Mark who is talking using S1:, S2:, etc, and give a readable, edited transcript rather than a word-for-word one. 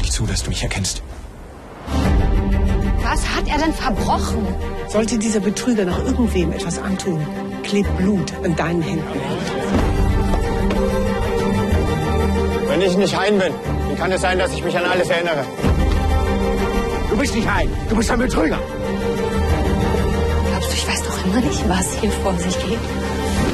S1: Sieh zu, dass du mich erkennst.
S2: Was hat er denn verbrochen?
S3: Sollte dieser Betrüger noch irgendwem etwas antun, klebt Blut an deinen Händen.
S4: Wenn ich nicht Hein bin, wie kann es sein, dass ich mich an alles erinnere?
S1: Du bist nicht Hein, du bist ein Betrüger.
S2: Glaubst du, ich weiß doch immer nicht, was hier vor sich geht?